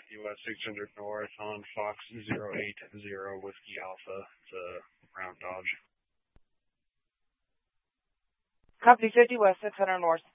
50 West 600 North on Fox 080 Whiskey Alpha. It's a brown Dodge. Copy 50 West 600 North.